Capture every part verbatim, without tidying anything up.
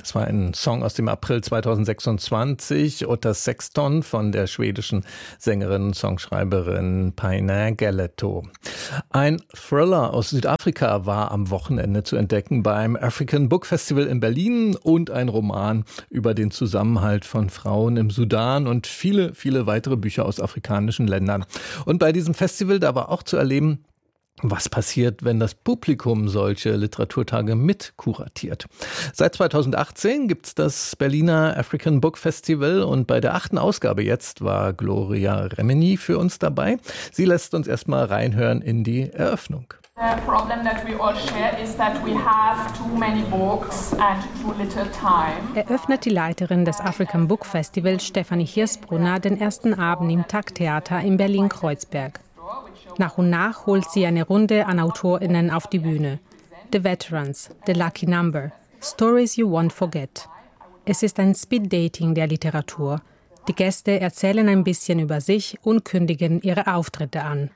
Das war ein Song aus dem April zweitausendsechsundzwanzig, Otta Sexton von der schwedischen Sängerin und Songschreiberin Paina Galetto. Ein Thriller aus Südafrika war am Wochenende zu entdecken beim African Book Festival in Berlin und ein Roman über den Zusammenhalt von Frauen im Sudan und viele, viele weitere Bücher aus afrikanischen Ländern. Und bei diesem Festival, da war auch zu erleben, was passiert, wenn das Publikum solche Literaturtage mit kuratiert. Seit zweitausendachtzehn gibt's das Berliner African Book Festival und bei der achten Ausgabe jetzt war Gloria Remini für uns dabei. Sie lässt uns erstmal reinhören in die Eröffnung. The problem that we all share is that we have too many books and too little time. Eröffnet die Leiterin des African Book Festival Stefanie Hirsbrunner den ersten Abend im Tag-Theater in Berlin-Kreuzberg. Nach und nach holt sie eine Runde an AutorInnen auf die Bühne. The Veterans, The Lucky Number, Stories You Won't Forget. Es ist ein Speed-Dating der Literatur. Die Gäste erzählen ein bisschen über sich und kündigen ihre Auftritte an.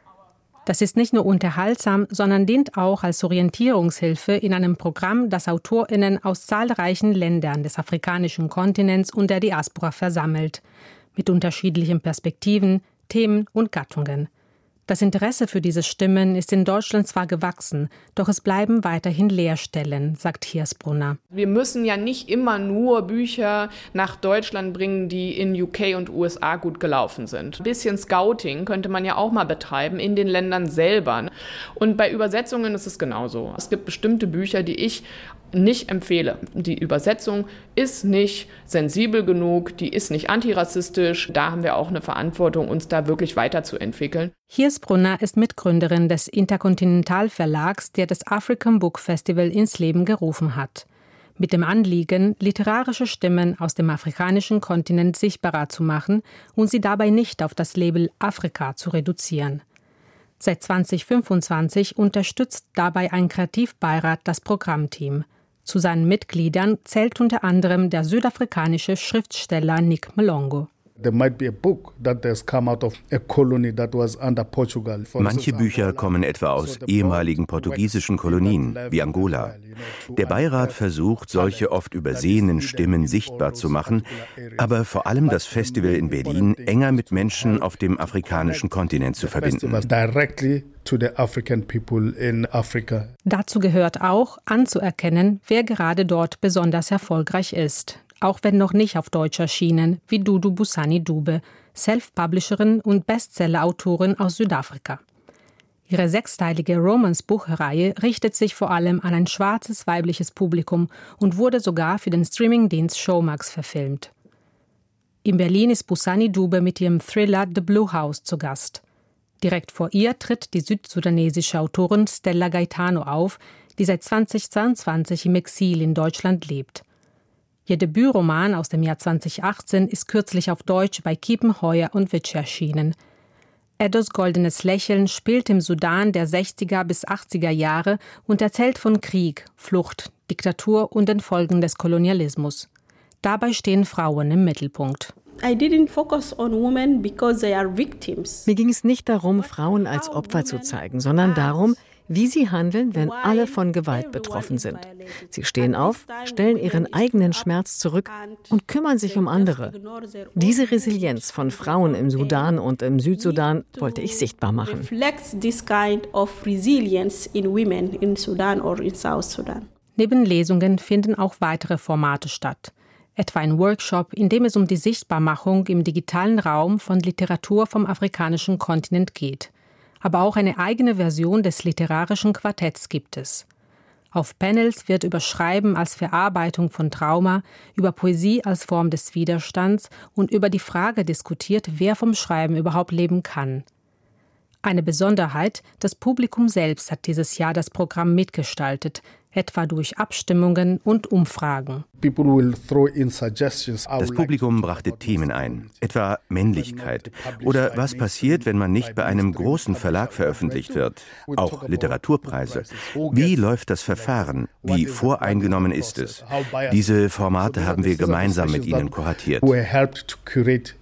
Das ist nicht nur unterhaltsam, sondern dient auch als Orientierungshilfe in einem Programm, das AutorInnen aus zahlreichen Ländern des afrikanischen Kontinents und der Diaspora versammelt, mit unterschiedlichen Perspektiven, Themen und Gattungen. Das Interesse für diese Stimmen ist in Deutschland zwar gewachsen, doch es bleiben weiterhin Leerstellen, sagt Hirsbrunner. Wir müssen ja nicht immer nur Bücher nach Deutschland bringen, die in U K und U S A gut gelaufen sind. Ein bisschen Scouting könnte man ja auch mal betreiben in den Ländern selber. Und bei Übersetzungen ist es genauso. Es gibt bestimmte Bücher, die ich nicht empfehle. Die Übersetzung ist nicht sensibel genug, die ist nicht antirassistisch. Da haben wir auch eine Verantwortung, uns da wirklich weiterzuentwickeln. Hirsbrunner ist Mitgründerin des Interkontinental Verlags, der das African Book Festival ins Leben gerufen hat. Mit dem Anliegen, literarische Stimmen aus dem afrikanischen Kontinent sichtbarer zu machen und sie dabei nicht auf das Label Afrika zu reduzieren. Seit zweitausendfünfundzwanzig unterstützt dabei ein Kreativbeirat das Programmteam. Zu seinen Mitgliedern zählt unter anderem der südafrikanische Schriftsteller Nick Malongo. Manche Bücher kommen etwa aus ehemaligen portugiesischen Kolonien wie Angola. Der Beirat versucht, solche oft übersehenen Stimmen sichtbar zu machen, aber vor allem das Festival in Berlin enger mit Menschen auf dem afrikanischen Kontinent zu verbinden. Dazu gehört auch, anzuerkennen, wer gerade dort besonders erfolgreich ist. Auch wenn noch nicht auf Deutsch erschienen, wie Dudu Busani Dube, Self-Publisherin und Bestseller-Autorin aus Südafrika. Ihre sechsteilige Romance-Buchreihe richtet sich vor allem an ein schwarzes weibliches Publikum und wurde sogar für den Streamingdienst Showmax verfilmt. In Berlin ist Busani Dube mit ihrem Thriller The Blue House zu Gast. Direkt vor ihr tritt die südsudanesische Autorin Stella Gaetano auf, die seit zweitausendzweiundzwanzig im Exil in Deutschland lebt. Ihr Debütroman aus dem Jahr zweitausendachtzehn ist kürzlich auf Deutsch bei Kiepenheuer und Witsch erschienen. Eddos goldenes Lächeln spielt im Sudan der sechziger bis achtziger Jahre und erzählt von Krieg, Flucht, Diktatur und den Folgen des Kolonialismus. Dabei stehen Frauen im Mittelpunkt. Mir ging es nicht darum, Frauen als Opfer zu zeigen, sondern darum, wie sie handeln, wenn alle von Gewalt betroffen sind. Sie stehen auf, stellen ihren eigenen Schmerz zurück und kümmern sich um andere. Diese Resilienz von Frauen im Sudan und im Südsudan wollte ich sichtbar machen. Neben Lesungen finden auch weitere Formate statt. Etwa ein Workshop, in dem es um die Sichtbarmachung im digitalen Raum von Literatur vom afrikanischen Kontinent geht. Aber auch eine eigene Version des literarischen Quartetts gibt es. Auf Panels wird über Schreiben als Verarbeitung von Trauma, über Poesie als Form des Widerstands und über die Frage diskutiert, wer vom Schreiben überhaupt leben kann. Eine Besonderheit, das Publikum selbst hat dieses Jahr das Programm mitgestaltet, etwa durch Abstimmungen und Umfragen. Das Publikum brachte Themen ein, etwa Männlichkeit oder was passiert, wenn man nicht bei einem großen Verlag veröffentlicht wird, auch Literaturpreise. Wie läuft das Verfahren? Wie voreingenommen ist es? Diese Formate haben wir gemeinsam mit ihnen kuratiert.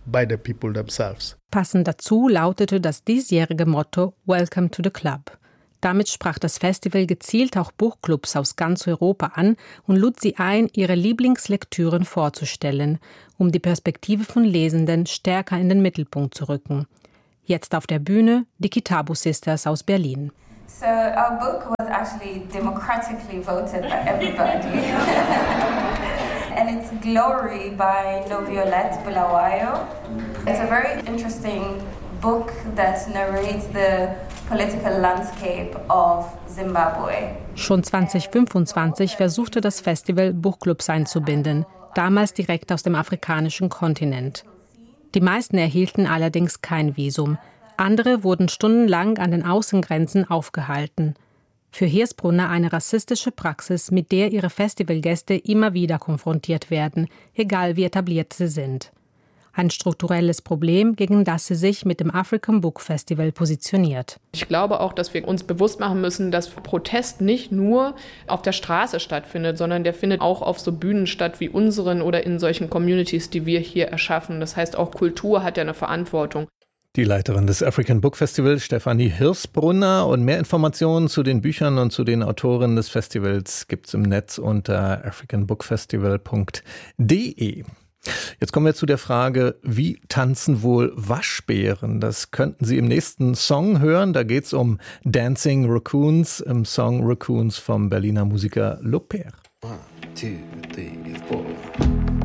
Passend dazu lautete das diesjährige Motto Welcome to the Club. Damit sprach das Festival gezielt auch Buchclubs aus ganz Europa an und lud sie ein, ihre Lieblingslektüren vorzustellen, um die Perspektive von Lesenden stärker in den Mittelpunkt zu rücken. Jetzt auf der Bühne die Kitabu Sisters aus Berlin. So our book was actually democratically voted by everybody. And it's Glory by Noviolette Bulawayo. It's a very interesting book that narrates the political landscape of Zimbabwe. Schon zwanzig fünfundzwanzig versuchte das Festival, Buchclubs einzubinden, damals direkt aus dem afrikanischen Kontinent. Die meisten erhielten allerdings kein Visum. Andere wurden stundenlang an den Außengrenzen aufgehalten. Für Hirsbrunner eine rassistische Praxis, mit der ihre Festivalgäste immer wieder konfrontiert werden, egal wie etabliert sie sind. Ein strukturelles Problem, gegen das sie sich mit dem African Book Festival positioniert. Ich glaube auch, dass wir uns bewusst machen müssen, dass Protest nicht nur auf der Straße stattfindet, sondern der findet auch auf so Bühnen statt wie unseren oder in solchen Communities, die wir hier erschaffen. Das heißt, auch Kultur hat ja eine Verantwortung. Die Leiterin des African Book Festival, Stefanie Hirsbrunner. Und mehr Informationen zu den Büchern und zu den Autorinnen des Festivals gibt es im Netz unter african book festival punkt de. Jetzt kommen wir zu der Frage, wie tanzen wohl Waschbären? Das könnten Sie im nächsten Song hören. Da geht es um Dancing Raccoons im Song Raccoons vom Berliner Musiker Lopez. One, two, three, four.